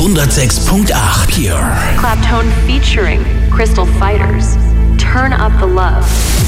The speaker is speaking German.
106.8 Pure. Claptone featuring Crystal Fighters. Turn up the love.